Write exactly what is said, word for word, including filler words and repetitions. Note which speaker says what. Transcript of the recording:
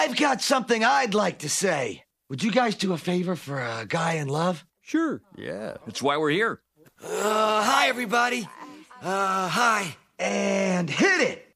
Speaker 1: I've got something I'd like to say. Would you guys do a favor for a guy in love?
Speaker 2: Sure, yeah. That's why we're here.
Speaker 1: Uh, hi, everybody. Uh, hi. And hit it!